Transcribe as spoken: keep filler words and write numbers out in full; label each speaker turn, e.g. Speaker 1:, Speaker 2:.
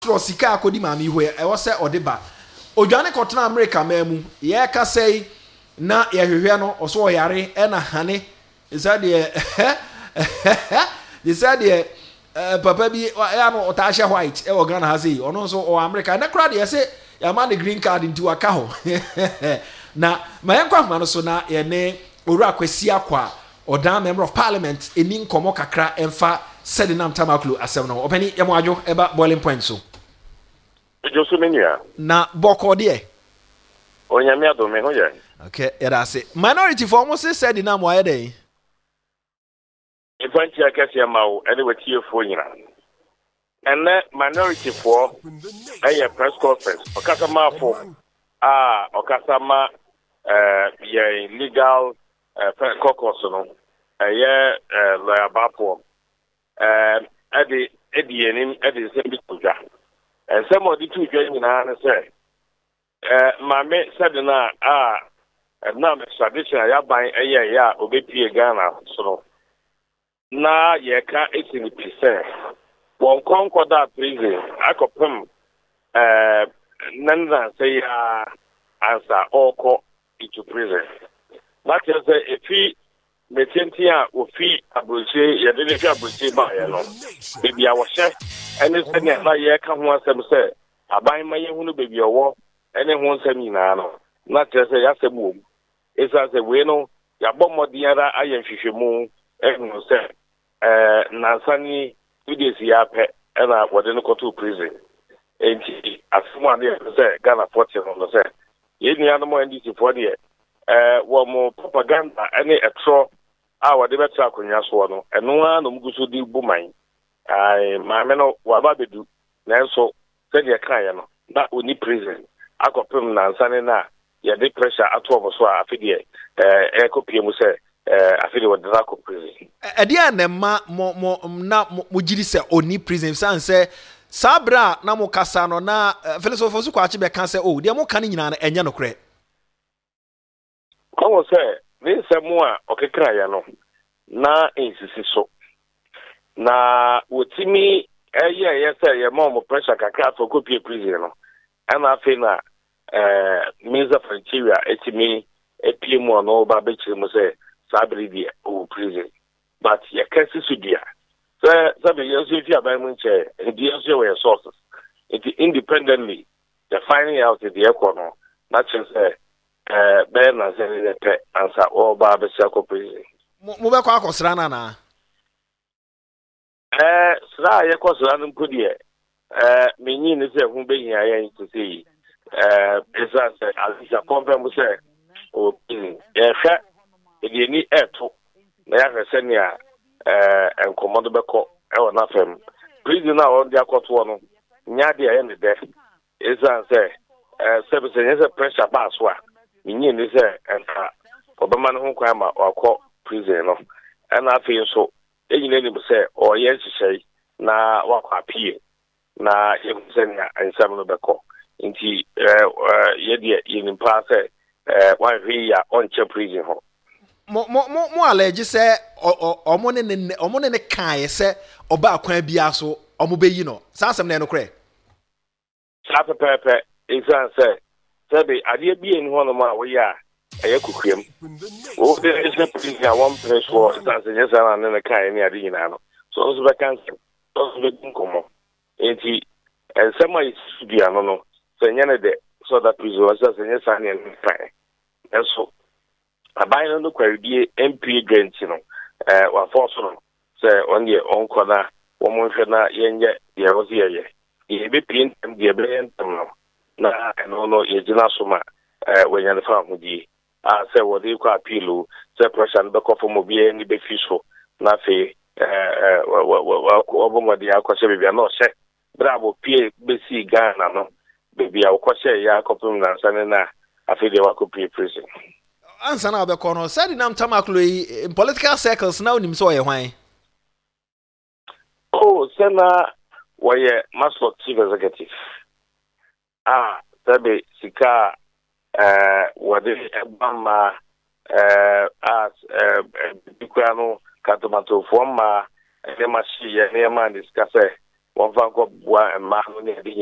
Speaker 1: sika akodi maami hwe e wo se odeba odwane kotena America mamu ye ka sei na ye hwehwe no oso oyare e na hane isade isade papa bi ya no otashe white e wo Ghana ha sei ono so o America na kra de se ya ma the green card nti waka ho na ma yenkwa ma no so na ye ne owura kwasi akwa odan member of parliament eni nkomo kakra emfa said nam tamaklu asem no opani yemo adwo eba boiling point so
Speaker 2: Josu menia
Speaker 1: na boko de
Speaker 2: onyame adome ho ye
Speaker 1: okay era say minority for almost said nam wa dey
Speaker 2: Ifanti akase mawo ene watie fo nyina ene minority for eye press conference okasa ma fo ah okasa ma eh ye legal eh caucus no eye lawyer bapo eh edi edi enim edi se bi tuja and some of the two joining na say eh mame said na ah na me tradition ya ban eye ya obepie Ghana so na ye ka eighteen percent won konkoda prison akopem eh nanda say ya answer oko into prison that is a fee metenti a ofi abroche ye de fi abroche ba ye no bebi a wo hye ene se ne na ye ka ho asem se aban ma ye hu no bebi owo ene ho nsem nyina no na tese ya sem wo esa se we no ya bomodi ara aye hwehwemu enu se eh nansani udesi ya pe ena wode no koto prison enti asemu ade se Ghana forty no se ye nua no mo N D C for de eh wo mo propaganda ene etro a wade betra akonya so no eno a no mguso di buman ai ma me no wa ba bedu na so se de kan ye no na oni prison akopem na nsane na ye de pressure ato obo so afide eh e kopie mu se eh afide wode na ko prison
Speaker 1: e dia na ma mo mo na mo giri se oni prison san se sabra na mo kasa no na philosopher su kwa chi be kan se o de mo kan nyina na enye no kre
Speaker 2: ko se ni se mo a okekra ya no na insisi so na wotimi eye ye se ye mo pressure kakra to kopie prison no ana fe na eh means of criteria etimi epie mo no ba be chiri mo se sabri di o prison but ye kesi su dia so sabe ye so fi aban mu nche e dia so we sources it independently the finding out the econo not just eh eh be na se le pe ansa o ba be se ko prison
Speaker 1: mo be kwa akosra na na
Speaker 2: eh sra ye kosra no podi eh menyi ni se hu be hia ye to say eh esa se alisa confirm se o eh hwa e ni eto na ya hwese ne a eh enkomodo beko e wona fam prison na on dia koto no nya de ye ne de esa se eh se be se pressure pass wa menyi ni se enka obama no ho kwa ma akọ prison no ana afi so enyine ni se o ye hihye na wakọ apie na ye se ne ansam no beko nti eh ye de ye ni pa se eh wa hwe ya on che prison ho
Speaker 1: mo mo mo allege se omo ne omo ne kan se oba akwan bia so omo beyi no sansem na no kre
Speaker 2: sa pepe exam se sabe ade bia ni hono ma wo ya eye kukuem o de is prison ya one place for exam se yes na ne kan ni ade nyina no so so be cancel so be nkomo enti ensema isubia no no se nyane de so that prison was se yes na ne fine eso abayin no kwaridie M P grant no eh wa force no se on the on corner wo mo hwe na yenye de wo se ye ye be pin dem de be entam no na no no ye jina so ma eh wenya ne fa hudi a se wo de kwa appeal se pressure no be ko for mobile ni be fiso na fe eh wa wa bo mo de akose bibia no se bravo pie be si Ghana no bibia akose ya akopum na sane na afi de wa ko pie prison
Speaker 1: ansa na obekọ no said nam tamaklo in political circles now nim so ye hwan
Speaker 2: oh sena waye maslo chief executive ah sabe sika eh wade ebama eh as eh bikuano katomato forma e ma shi ye ne ma discuss wɔmfa nkɔboa mmaa no ne ɛde